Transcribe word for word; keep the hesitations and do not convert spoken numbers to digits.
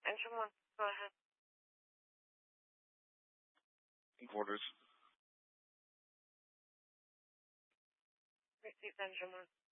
Engine one, go ahead. Quarters. Received engine one.